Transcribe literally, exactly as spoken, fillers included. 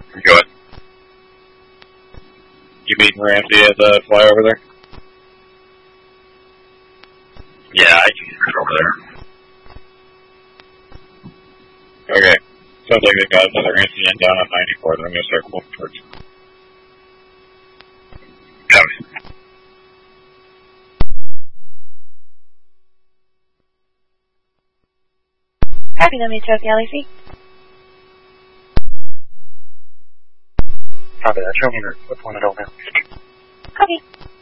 Go ahead. You meeting Ramsey at the flyover there? Yeah, I can get over there. Okay. Sounds like they got another incident down on ninety-four. They're going to start moving towards you. Copy. Copy, let me check the L A C. Copy that. Show me the appointment open. Copy.